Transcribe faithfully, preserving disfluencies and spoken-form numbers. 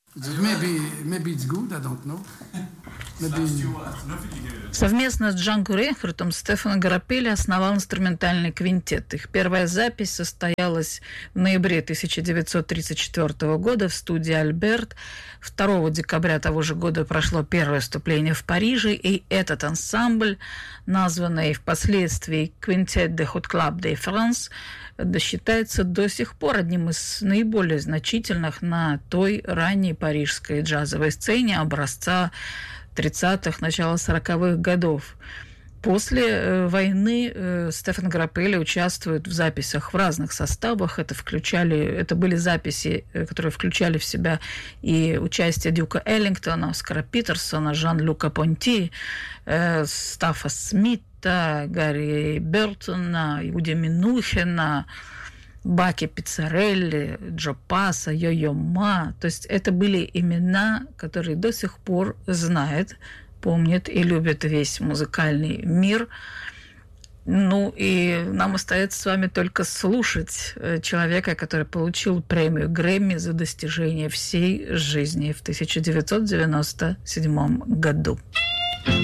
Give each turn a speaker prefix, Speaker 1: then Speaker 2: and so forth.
Speaker 1: Maybe, maybe it's good, I don't know. Maybe...
Speaker 2: Совместно с Джанко Рейнхартом Стефано Граппелли основал инструментальный квинтет. Их первая запись состоялась в ноябре тысяча девятьсот тридцать четвёртого года в студии «Альберт». второго декабря того же года прошло первое выступление в Париже, и этот ансамбль, названный впоследствии «Quintet de Hot Club de France», считается до сих пор одним из наиболее значительных на той ранней парижской джазовой сцене образца тридцатых, начала сороковых годов. После войны Стефано Граппелли участвует в записях в разных составах. Это, включали, это были записи, которые включали в себя и участие Дюка Эллингтона, Оскара Питерсона, Жан-Люка Понти, Стаффа Смита, Гарри Бертона, Уди Минухена, Баки Пиццарелли, Джо Паса, Йо-Йо Ма. То есть это были имена, которые до сих пор знает, помнит и любит весь музыкальный мир. Ну и нам остается с вами только слушать человека, который получил премию Грэмми за достижение всей жизни в тысяча девятьсот девяносто седьмом году.